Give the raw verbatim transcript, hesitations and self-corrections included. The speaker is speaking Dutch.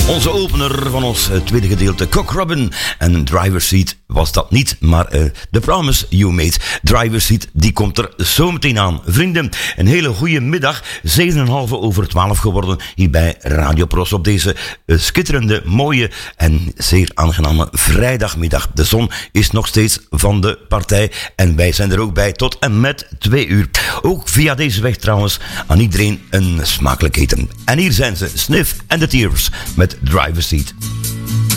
Onze opener van ons uh, tweede gedeelte, Cock Robin en Driver's Seat was dat niet, maar uh, The Promise You Made. Driver's Seat, die komt er zo meteen aan. Vrienden, een hele goede middag, zeven en een half over twaalf geworden, hier bij Radio Pros op deze uh, schitterende, mooie en zeer aangename vrijdagmiddag. De zon is nog steeds van de partij en wij zijn er ook bij tot en met twee uur. Ook via deze weg trouwens aan iedereen een smakelijk eten. En hier zijn ze, Sniff and the Tears met Driver's Seat.